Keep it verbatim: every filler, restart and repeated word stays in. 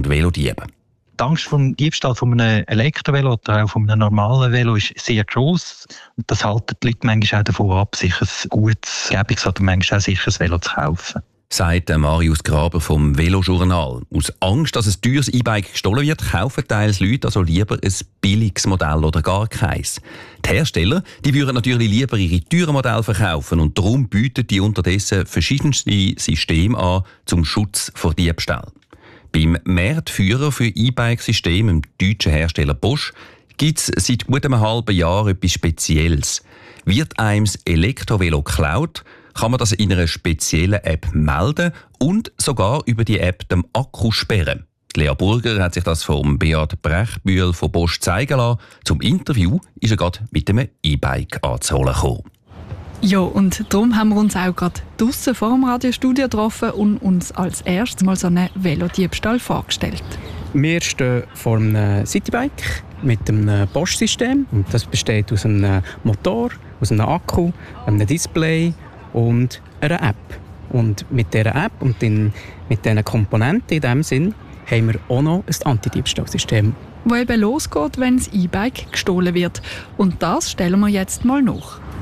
und Velodieben. Die Angst vor dem Diebstahl von einem Elektrovelo oder auch von einem normalen Velo ist sehr gross. Und das halten die Leute manchmal auch davon ab, sich ein gutes, gäbiges oder manchmal auch sicheres Velo zu kaufen. Sagt Marius Graber vom Velojournal. Aus Angst, dass ein teures E-Bike gestohlen wird, kaufen teils Leute also lieber ein billiges Modell oder gar keins. Die Hersteller die würden natürlich lieber ihre teuren Modelle verkaufen und darum bieten die unterdessen verschiedenste Systeme an zum Schutz vor Diebstahl. Beim Marktführer für E-Bike-Systeme, dem deutschen Hersteller Bosch, gibt es seit gut einem halben Jahr etwas Spezielles. Wird einem das Elektrovelo geklaut, kann man das in einer speziellen App melden und sogar über die App den Akku sperren. Lea Burger hat sich das vom Beat Brechbühl von Bosch zeigen lassen. Zum Interview ist er gerade mit einem E-Bike anzuholen gekommen. Ja, und darum haben wir uns auch gerade draussen vor dem Radiostudio getroffen und uns als erstes mal so einen Velodiebstahl vorgestellt. Wir stehen vor einem Citybike mit einem Bosch-System. Und das besteht aus einem Motor, aus einem Akku, einem Display und einer App. Und mit dieser App und den, mit diesen Komponenten in diesem Sinn haben wir auch noch ein Antidiebstahlsystem. Wo eben losgeht, wenn das E-Bike gestohlen wird. Und das stellen wir jetzt mal nach.